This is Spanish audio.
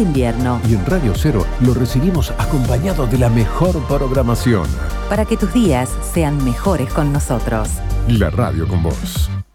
este invierno. Y en Radio Cero lo recibimos acompañado de la mejor programación. Para que tus días sean mejores con nosotros. La radio con vos.